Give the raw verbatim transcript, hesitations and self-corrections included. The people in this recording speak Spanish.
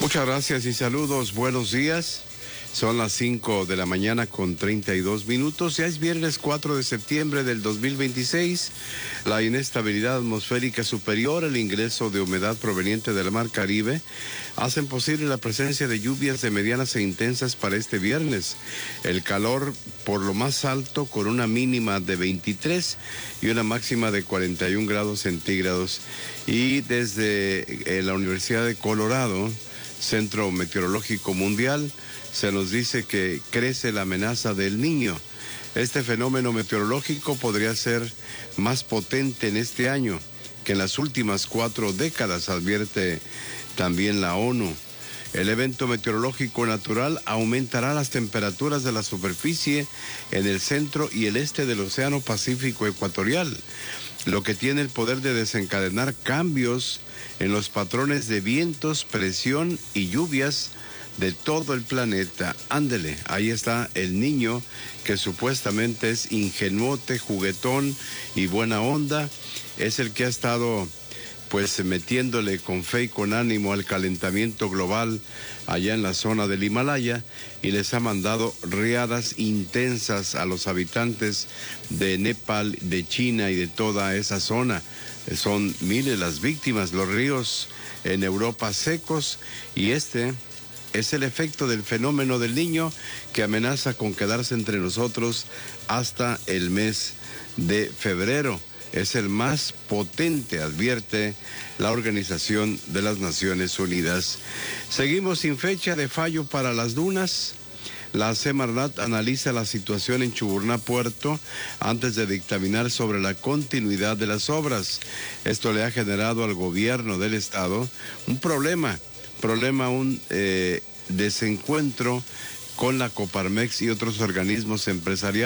Muchas gracias y saludos, buenos días. Son las cinco de la mañana con treinta y dos minutos. Ya es viernes cuatro de septiembre del dos mil veintiséis. La inestabilidad atmosférica superior, el ingreso de humedad proveniente del Mar Caribe, hacen posible la presencia de lluvias de medianas e intensas para este viernes. El calor por lo más alto con una mínima de veintitrés y una máxima de cuarenta y un grados centígrados. Y desde eh, la Universidad de Colorado, Centro Meteorológico Mundial, se nos dice que crece la amenaza del Niño. Este fenómeno meteorológico podría ser más potente en este año que en las últimas cuatro décadas, advierte también la ONU. El evento meteorológico natural aumentará las temperaturas de la superficie en el centro y el este del Océano Pacífico Ecuatorial, lo que tiene el poder de desencadenar cambios en los patrones de vientos, presión y lluvias de todo el planeta. Ándele, ahí está el Niño, que supuestamente es ingenuote, juguetón y buena onda. Es el que ha estado pues metiéndole con fe y con ánimo al calentamiento global allá en la zona del Himalaya, y les ha mandado riadas intensas a los habitantes de Nepal, de China y de toda esa zona. Son miles las víctimas, los ríos en Europa secos, y este es el efecto del fenómeno del Niño, que amenaza con quedarse entre nosotros hasta el mes de febrero. Es el más potente, advierte la Organización de las Naciones Unidas. Seguimos sin fecha de fallo para las dunas. La Semarnat analiza la situación en Chuburná Puerto antes de dictaminar sobre la continuidad de las obras. Esto le ha generado al gobierno del estado un problema, problema, un eh, desencuentro con la Coparmex y otros organismos empresariales.